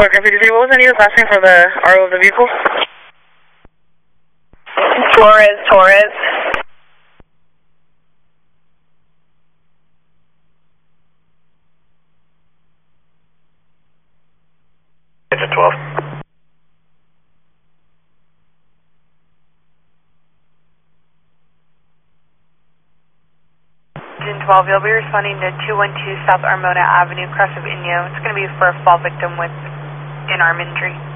53, what was the needed last name for the RO of the vehicle? Torres. Engine 12. Engine 12, you'll be responding to 212 South Armona Avenue, Crest of Inyo. It's going to be for a fall victim with an arm injury.